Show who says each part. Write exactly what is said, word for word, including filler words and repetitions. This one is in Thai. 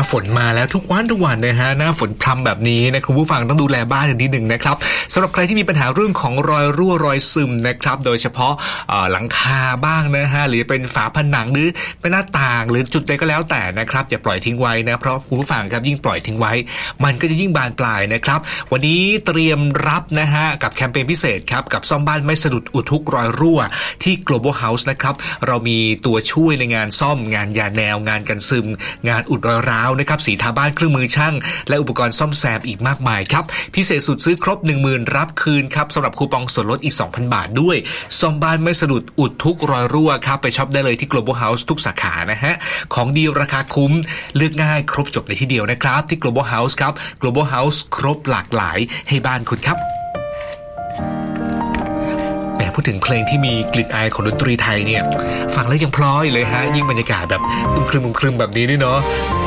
Speaker 1: ฝนมาแล้วทุกวันทุกวันนะฮะหน้าฝนพรำแบบนี้นะคุณผู้ฟังต้องดูแลบ้านกันนิดหนึ่งนะครับสำหรับใครที่มีปัญหาเรื่องของรอยรั่วรอยซึมนะครับโดยเฉพาะหลังคาบ้างนะฮะหรือเป็นฝาผนังหรือเป็นหน้าต่างหรือจุดใดก็แล้วแต่นะครับอย่าปล่อยทิ้งไว้นะเพราะคุณผู้ฟังครับยิ่งปล่อยทิ้งไว้มันก็จะยิ่งบานปลายนะครับวันนี้เตรียมรับนะฮะกับแคมเปญพิเศษครับกับซ่อมบ้านไม่สะดุดอุดทุกรอยรั่วที่ Global House นะครับเรามีตัวช่วยในงานซ่อมงานยาแนวงานกันซึมงานอุดรอยร้าวนะครับสีทาบ้านเครื่องมือช่างและอุปกรณ์ซ่อมแซมอีกมากมายครับพิเศษสุดซื้อครบ หนึ่งหมื่น รับคืนครับสำหรับคูปองส่วนลดอีก สองพัน บาทด้วยซ่อมบ้านไม่สะดุดอุดทุกรอยรั่วครับไปช็อปได้เลยที่ Global House ทุกสาขานะฮะของดีราคาคุ้มเลือกง่ายครบจบในที่เดียวนะครับที่ Global House ครับ Global House ครบหลากหลายให้บ้านคุณครับพูดถึงเพลงที่มีกลิ่นอายของดนตรีไทยเนี่ยฟังแล้วยังพลอยเลยฮะยิ่งบรรยากาศแบบอึมครึมอึมครึมแบบนี้นี่เนาะ